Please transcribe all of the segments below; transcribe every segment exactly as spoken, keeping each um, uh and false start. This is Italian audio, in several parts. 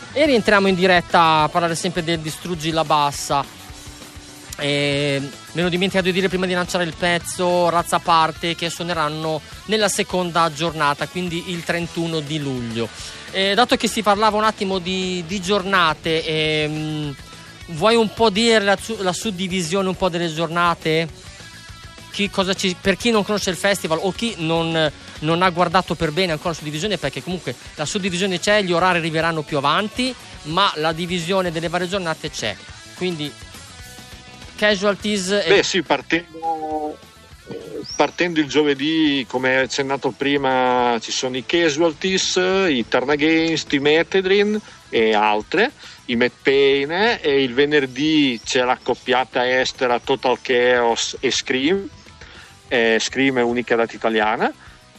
E rientriamo in diretta a parlare sempre del Distruggi la Bassa. E me l'ho dimenticato di dire prima di lanciare il pezzo, razza a parte, che suoneranno nella seconda giornata, quindi il trentuno di luglio. E dato che si parlava un attimo di, di giornate, ehm, vuoi un po' dire la, la suddivisione un po' delle giornate? Chi, cosa ci, per chi non conosce il festival o chi non, non ha guardato per bene ancora la suddivisione, perché comunque la suddivisione c'è, gli orari arriveranno più avanti, ma la divisione delle varie giornate c'è. Quindi casualties e... Beh sì, partendo, partendo il giovedì, come accennato prima, ci sono i casualties, i Tarnagainst, i Methedrin e altre, i Mad Pain, e il venerdì c'è l'accoppiata estera Total Chaos e Scream. eh, Scream è unica data italiana,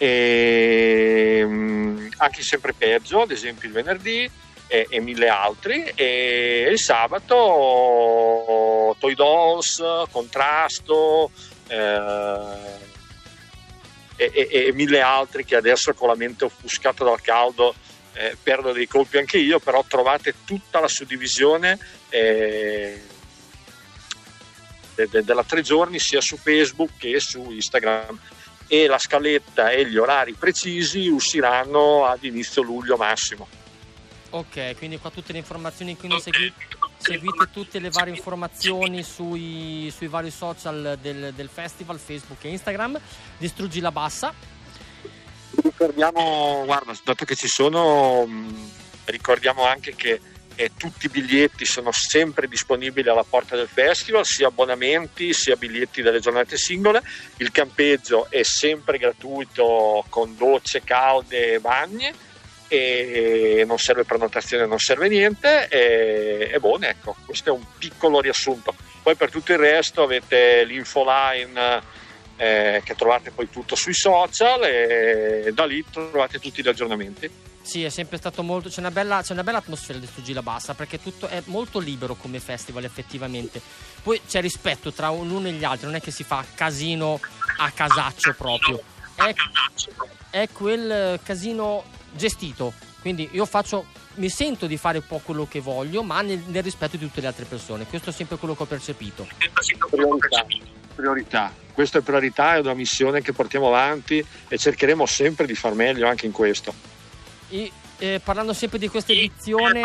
e mh, anche sempre peggio, ad esempio il venerdì, e, e mille altri, e il sabato Toy Dolls, Contrasto, eh, e, e, e mille altri che adesso con la mente offuscata dal caldo eh, perdo dei colpi anche io, però trovate tutta la suddivisione eh, de, de, della tre giorni sia su Facebook che su Instagram, e la scaletta e gli orari precisi usciranno ad inizio luglio massimo. Ok, quindi qua tutte le informazioni, quindi segui, seguite tutte le varie informazioni sui, sui vari social del, del festival, Facebook e Instagram. Distruggi la Bassa. Ricordiamo, guarda, dato che ci sono, mh, ricordiamo anche che eh, tutti i biglietti sono sempre disponibili alla porta del festival, sia abbonamenti sia biglietti delle giornate singole. Il campeggio è sempre gratuito con docce calde e bagni, e non serve prenotazione, non serve niente, e, e buono, ecco, questo è un piccolo riassunto. Poi per tutto il resto avete l'infoline eh, che trovate poi tutto sui social, e da lì trovate tutti gli aggiornamenti. Sì, è sempre stato molto, c'è una bella, c'è una bella atmosfera di Distruggi la Bassa, perché tutto è molto libero come festival effettivamente. Poi c'è rispetto tra l'uno e gli altri, non è che si fa casino a casaccio proprio, è, è quel casino gestito, quindi io faccio, mi sento di fare un po' quello che voglio, ma nel, nel rispetto di tutte le altre persone. Questo è sempre quello che ho percepito. Priorità, priorità. Questa è priorità, è una missione che portiamo avanti e cercheremo sempre di far meglio anche in questo. E, eh, parlando sempre di questa edizione,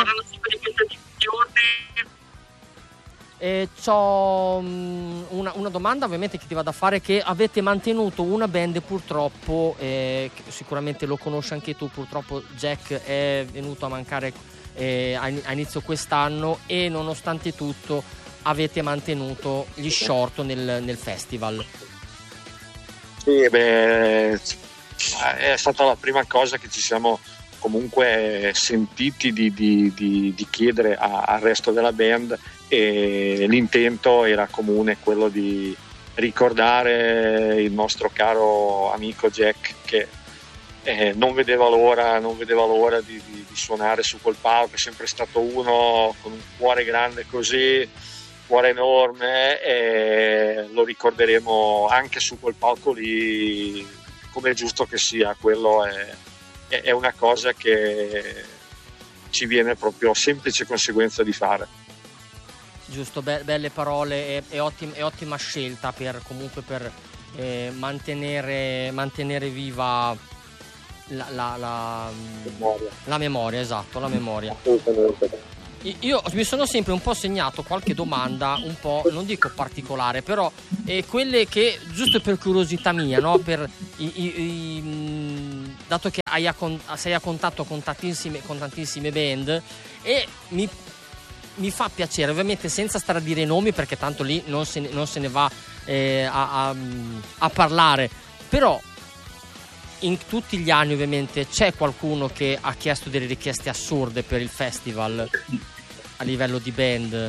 Eh, c'ho um, una, una domanda ovviamente che ti vado a fare, che avete mantenuto una band purtroppo, eh, sicuramente lo conosci anche tu, purtroppo Jack è venuto a mancare eh, a, a inizio quest'anno, e nonostante tutto avete mantenuto gli short nel, nel festival. Sì, beh, è stata la prima cosa che ci siamo comunque sentiti di, di, di, di chiedere a, al resto della band, e l'intento era comune, quello di ricordare il nostro caro amico Jack, che eh, non vedeva l'ora non vedeva l'ora di, di, di suonare su quel palco. È sempre stato uno con un cuore grande così, cuore enorme, e lo ricorderemo anche su quel palco lì, come è giusto che sia. Quello è, è una cosa che ci viene proprio semplice conseguenza di fare. Giusto, be- belle parole e, e, ottima, e ottima scelta per comunque per eh, mantenere, mantenere viva la, la, la, memoria. la memoria, esatto, la memoria. Io mi sono sempre un po' segnato qualche domanda un po', non dico particolare, però eh, quelle che, giusto per curiosità mia, no? Per i, i, i, mh, dato che hai a con, sei a contatto con tantissime, con tantissime band, e mi mi fa piacere, ovviamente senza stare a dire i nomi, perché tanto lì non se ne, non se ne va eh, a, a, a parlare, però in tutti gli anni ovviamente c'è qualcuno che ha chiesto delle richieste assurde per il festival a livello di band,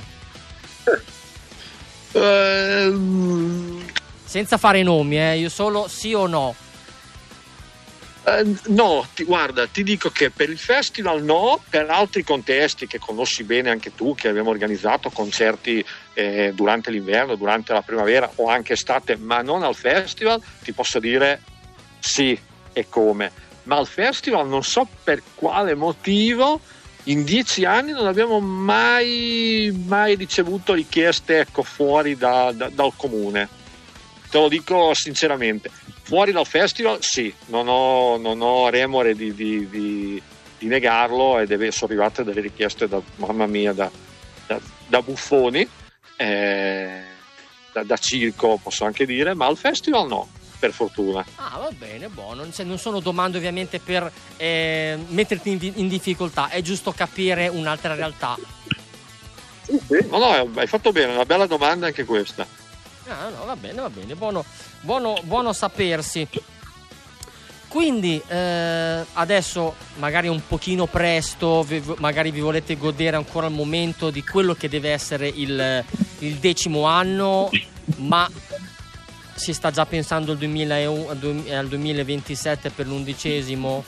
Uh, senza fare i nomi, eh, io solo sì o no. Uh, no, ti, guarda, ti dico che per il festival no, per altri contesti che conosci bene anche tu, che abbiamo organizzato concerti eh, durante l'inverno, durante la primavera o anche estate, ma non al festival, ti posso dire sì e come. Ma al festival non so per quale motivo in dieci anni non abbiamo mai, mai ricevuto richieste, ecco, fuori da, da, dal comune, te lo dico sinceramente. Fuori dal festival sì, non ho, non ho remore di, di, di, di negarlo, e deve, sono arrivate delle richieste da, mamma mia, da, da, da buffoni, eh, da, da circo posso anche dire, ma al festival no, per fortuna. Ah, va bene, buono. Non sono domande ovviamente per eh, metterti in, in difficoltà, è giusto capire un'altra realtà. Sì, sì. No, no, hai fatto bene, una bella domanda anche questa. Ah, no, va bene, va bene, buono, buono, buono sapersi. Quindi eh, adesso magari un pochino presto, vi, magari vi volete godere ancora il momento di quello che deve essere il, il decimo anno, ma si sta già pensando al, duemilauno, al duemilaventisette per l'undicesimo?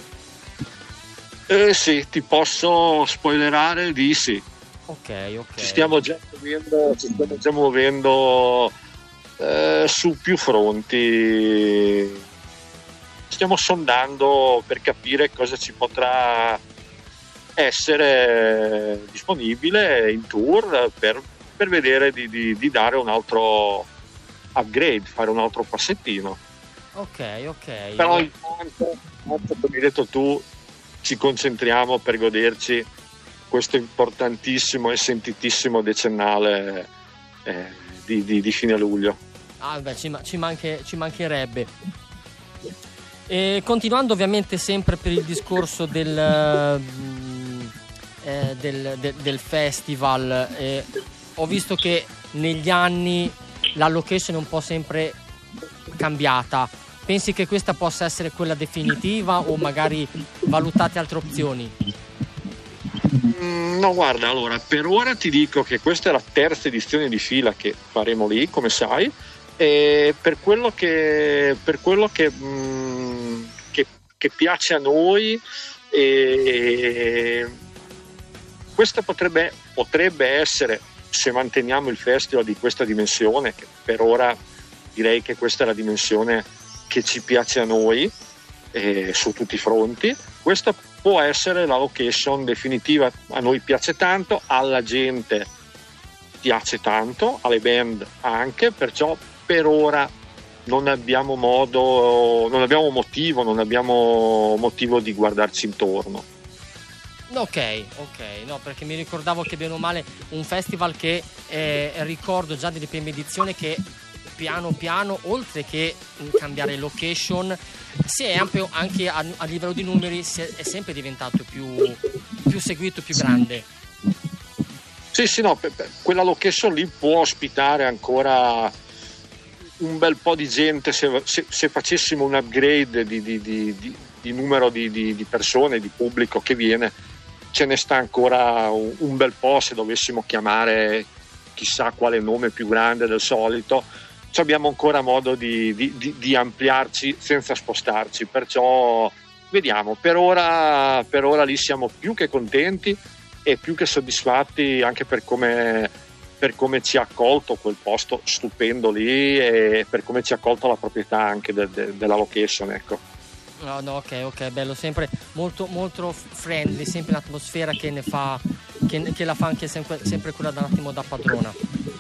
Eh sì, ti posso spoilerare di sì. Ok, ok. Ci stiamo già muovendo, ci stiamo già muovendo eh, su più fronti. Stiamo sondando per capire cosa ci potrà essere disponibile in tour per, per vedere di, di, di dare un altro upgrade, fare un altro passettino. Ok, ok. Però intanto, come hai detto tu, ci concentriamo per goderci questo importantissimo e sentitissimo decennale eh, di, di, di fine luglio. Ah, beh, ci, ci, manche, ci mancherebbe. E continuando ovviamente sempre per il discorso del, eh, del, del, del festival, eh, ho visto che negli anni la location è un po' sempre cambiata. Pensi che questa possa essere quella definitiva o magari valutate altre opzioni? Mm, no, guarda, allora per ora ti dico che questa è la terza edizione di fila che faremo lì, come sai, e per quello che per quello che, mm, che, che piace a noi, e questa potrebbe, potrebbe essere, se manteniamo il festival di questa dimensione, che per ora direi che questa è la dimensione che ci piace a noi, eh, su tutti i fronti, questa può essere la location definitiva. A noi piace tanto, alla gente piace tanto, alle band anche, perciò per ora non abbiamo modo, non abbiamo motivo, non abbiamo motivo di guardarci intorno. Ok, ok, no, perché mi ricordavo che bene o male un festival che eh, ricordo già delle prime edizioni che piano piano, oltre che cambiare location, si è ampio anche a, a livello di numeri, si è, è sempre diventato più, più seguito, più grande. Sì, sì, no, quella location lì può ospitare ancora un bel po' di gente se, se, se facessimo un upgrade di, di, di, di, di numero di, di, di persone, di pubblico che viene. Ce ne sta ancora un, un bel po', se dovessimo chiamare chissà quale nome più grande del solito. Ci abbiamo ancora modo di, di, di, di ampliarci senza spostarci, perciò vediamo. Per ora, per ora lì siamo più che contenti e più che soddisfatti anche per come, per come ci ha accolto quel posto stupendo lì e per come ci ha accolto la proprietà anche de, de, della location, ecco. No, no, ok, ok, bello, sempre molto, molto friendly, sempre un'atmosfera che ne fa, che, che la fa anche sempre, sempre quella da un attimo da padrona.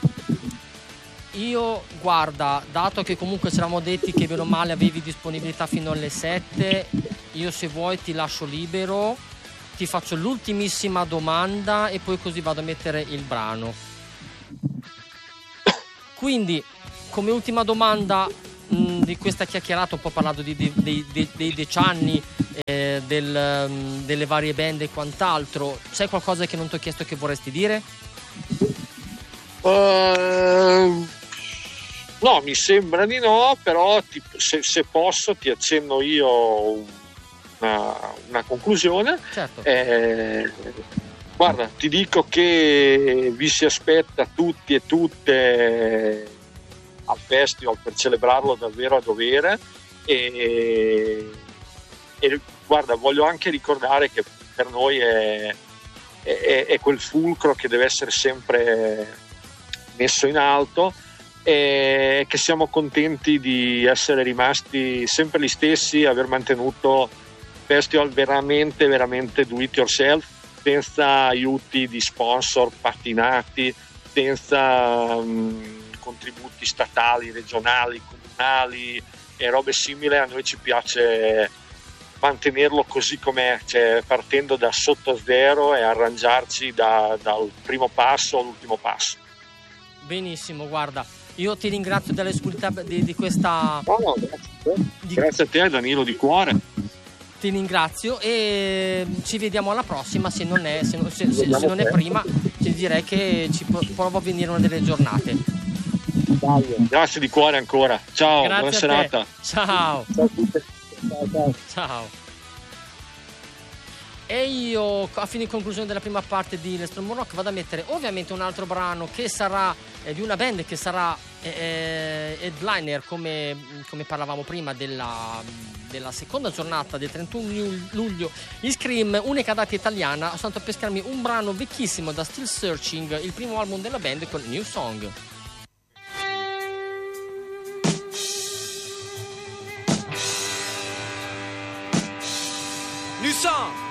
Io, guarda, dato che comunque ci eravamo detti che bene o male avevi disponibilità fino alle sette, io se vuoi ti lascio libero, ti faccio l'ultimissima domanda e poi così vado a mettere il brano. Quindi, come ultima domanda mh, di questa chiacchierata, un po' parlato di, di, di, di, dei decenni, eh, del, mh, delle varie band e quant'altro, c'è qualcosa che non ti ho chiesto che vorresti dire? Uh... No, mi sembra di no, però ti, se, se posso ti accenno io una, una conclusione. Certo. Eh, guarda, ti dico che vi si aspetta tutti e tutte al festival per celebrarlo davvero a dovere e, e guarda, voglio anche ricordare che per noi è, è, è quel fulcro che deve essere sempre messo in alto, e che siamo contenti di essere rimasti sempre gli stessi, aver mantenuto festival veramente veramente do it yourself, senza aiuti di sponsor patinati, senza mh, contributi statali, regionali, comunali e robe simili. A noi ci piace mantenerlo così com'è, cioè partendo da sotto zero e arrangiarci da, dal primo passo all'ultimo passo. Benissimo, guarda, io ti ringrazio della disponibilità di, di questa... No, no, grazie. Di... grazie a te Danilo, di cuore. Ti ringrazio e ci vediamo alla prossima, se non è, se non, se, se, se non è prima ti direi che ci provo a venire una delle giornate. Grazie di cuore ancora, ciao, grazie, buona serata. Ciao. Ciao a tutti. Ciao, ciao. Ciao. E io, a fine conclusione della prima parte di Let's Rock Rock, vado a mettere ovviamente un altro brano che sarà eh, di una band che sarà eh, headliner, come, come parlavamo prima, della, della seconda giornata del trentuno luglio in Scream, unica data italiana. Sono andato a pescarmi un brano vecchissimo da Still Searching, il primo album della band, con New Song. New song.